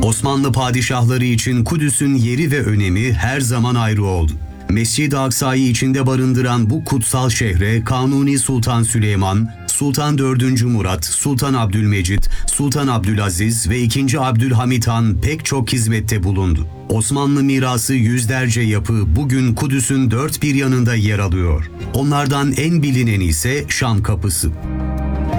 Osmanlı padişahları için Kudüs'ün yeri ve önemi her zaman ayrı oldu. Mescid-i Aksa'yı içinde barındıran bu kutsal şehre Kanuni Sultan Süleyman, Sultan 4. Murat, Sultan Abdülmecit, Sultan Abdülaziz ve 2. Abdülhamit Han pek çok hizmette bulundu. Osmanlı mirası yüzlerce yapı bugün Kudüs'ün dört bir yanında yer alıyor. Onlardan en bilineni ise Şam Kapısı.